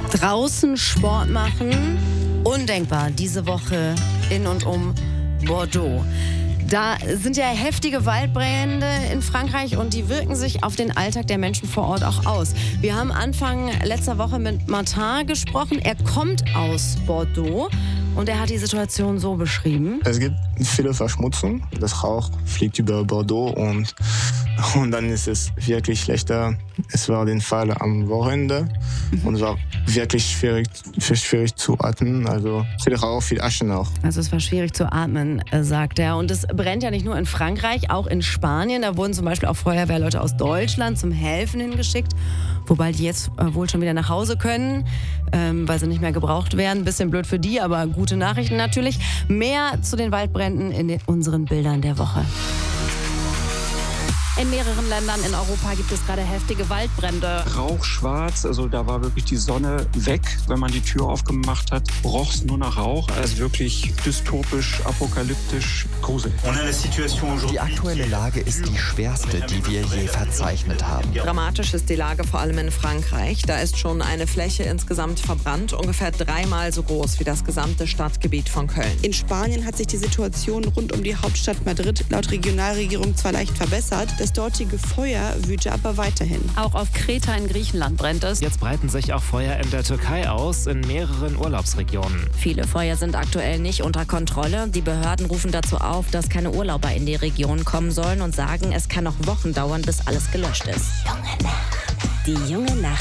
Draußen Sport machen, undenkbar diese Woche in und um Bordeaux. Da sind ja heftige Waldbrände in Frankreich und die wirken sich auf den Alltag der Menschen vor Ort auch aus. Wir haben Anfang letzter Woche mit Martin gesprochen. Er kommt aus Bordeaux und er hat die Situation so beschrieben. Es gibt viele Verschmutzung. Das Rauch fliegt über Bordeaux und dann ist es wirklich schlechter. Es war der Fall am Wochenende und es war wirklich schwierig zu atmen. Also viel Rauch, viel Asche auch. Also es war schwierig zu atmen, sagt er. Und es brennt ja nicht nur in Frankreich, auch in Spanien. Da wurden zum Beispiel auch Feuerwehrleute aus Deutschland zum Helfen hingeschickt. Wobei die jetzt wohl schon wieder nach Hause können, weil sie nicht mehr gebraucht werden. Bisschen blöd für die, aber gute Nachrichten natürlich. Mehr zu den Waldbränden in unseren Bildern der Woche. In mehreren Ländern in Europa gibt es gerade heftige Waldbrände. Rauchschwarz, also da war wirklich die Sonne weg. Wenn man die Tür aufgemacht hat, roch es nur nach Rauch. Also wirklich dystopisch, apokalyptisch, gruselig. Die aktuelle Lage ist die schwerste, die wir je verzeichnet haben. Dramatisch ist die Lage vor allem in Frankreich. Da ist schon eine Fläche insgesamt verbrannt, ungefähr 3-mal so groß wie das gesamte Stadtgebiet von Köln. In Spanien hat sich die Situation rund um die Hauptstadt Madrid laut Regionalregierung zwar leicht verbessert, das dortige Feuer wüte aber weiterhin. Auch auf Kreta in Griechenland brennt es. Jetzt breiten sich auch Feuer in der Türkei aus, in mehreren Urlaubsregionen. Viele Feuer sind aktuell nicht unter Kontrolle. Die Behörden rufen dazu auf, dass keine Urlauber in die Region kommen sollen und sagen, es kann noch Wochen dauern, bis alles gelöscht ist. Die junge Nacht.